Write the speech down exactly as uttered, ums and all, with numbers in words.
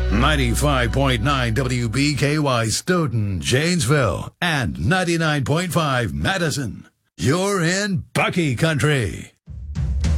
ninety-five point nine W B K Y Stoughton, Janesville, and ninety-nine point five Madison. You're in Bucky Country.